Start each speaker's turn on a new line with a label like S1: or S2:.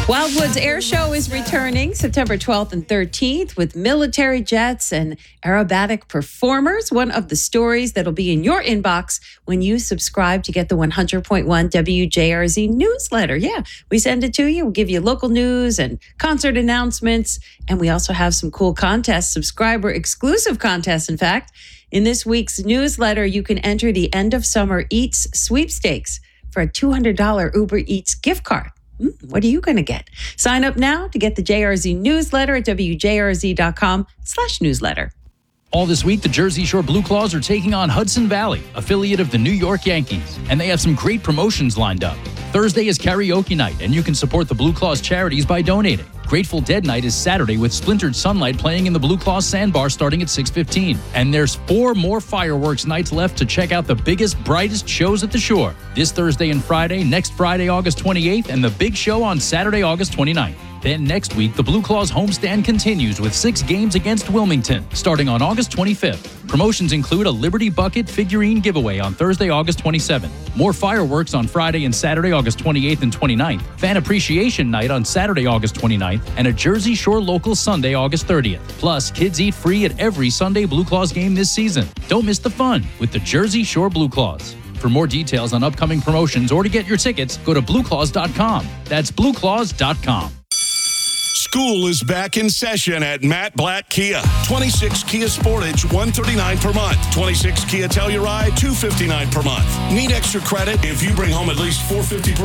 S1: Wildwood's Air Show is returning September 12th and 13th with military jets and aerobatic performers. One of the stories that'll be in your inbox when you subscribe to get the 100.1 WJRZ newsletter. Yeah, we send it to you. We'll give you local news and concert announcements. And we also have some cool contests, subscriber exclusive contests, in fact. In this week's newsletter, you can enter the End of Summer Eats sweepstakes for a $200 Uber Eats gift card. What are you going to get? Sign up now to get the JRZ newsletter at WJRZ.com/newsletter.
S2: All this week, the Jersey Shore Blue Claws are taking on Hudson Valley, affiliate of the New York Yankees, and they have some great promotions lined up. Thursday is karaoke night, and you can support the Blue Claws charities by donating. Grateful Dead Night is Saturday with Splintered Sunlight playing in the Blue Claws Sandbar starting at 6:15. And there's 4 more fireworks nights left to check out the biggest, brightest shows at the shore. This Thursday and Friday, next Friday, August 28th, and the big show on Saturday, August 29th. Then next week, the Blue Claws homestand continues with 6 games against Wilmington, starting on August 25th. Promotions include a Liberty Bucket figurine giveaway on Thursday, August 27th. More fireworks on Friday and Saturday, August 28th and 29th. Fan Appreciation Night on Saturday, August 29th. And a Jersey Shore local Sunday, August 30th. Plus, kids eat free at every Sunday Blue Claws game this season. Don't miss the fun with the Jersey Shore Blue Claws. For more details on upcoming promotions or to get your tickets, go to blueclaws.com. That's blueclaws.com.
S3: School is back in session at Matt Blatt Kia. 26 Kia Sportage, $139 per month. 26 Kia Telluride, $259 per month. Need extra credit? If you bring home at least $450 per